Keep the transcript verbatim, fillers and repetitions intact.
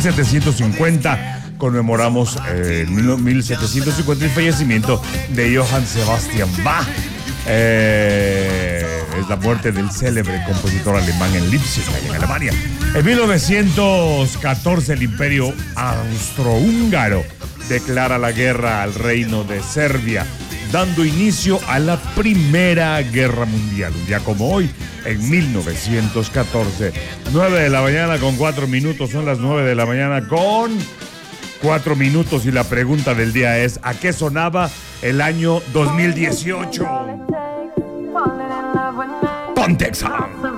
setecientos cincuenta conmemoramos eh, en mil setecientos cincuenta el fallecimiento de Johann Sebastian Bach. Eh, es la muerte del célebre compositor alemán en Leipzig, en Alemania. En mil novecientos catorce el Imperio Austrohúngaro declara la guerra al Reino de Serbia, dando inicio a la Primera Guerra Mundial. Un día como hoy, en mil novecientos catorce, nueve de la mañana con cuatro minutos, son las nueve de la mañana con cuatro minutos y la pregunta del día es: ¿a qué sonaba el año dos mil dieciocho? Pontexa.